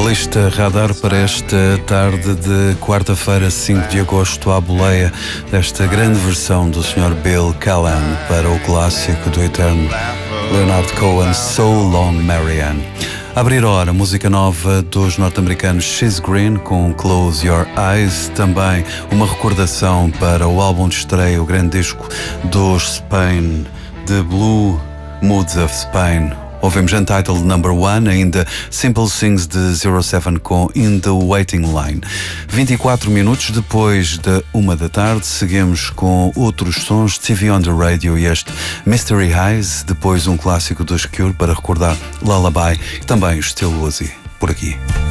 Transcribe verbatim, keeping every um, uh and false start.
lista Radar para esta tarde de quarta-feira, cinco de agosto, à boleia desta grande versão do senhor Bill Callan para o clássico do eterno Leonard Cohen, So Long Marianne. A abrir a hora, música nova dos norte-americanos She's Green com Close Your Eyes, também uma recordação para o álbum de estreia, o grande disco dos Spain, The Blue Moods of Spain. Ouvimos Untitled Number One, ainda Simple Things de zero seven com In the Waiting Line. vinte e quatro minutos depois da uma da tarde, seguimos com outros sons, T V on the Radio e este Mystery Highs, depois um clássico dos Cure para recordar Lullaby e também Still Woozy, por aqui.